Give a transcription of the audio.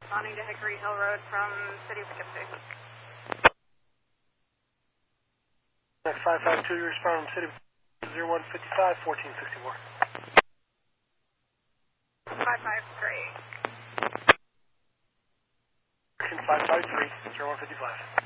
responding to Hickory Hill Road from City of Poughkeepsie. Next 552, you respond from City of 0155, 1464. 55, great. 553, 0155.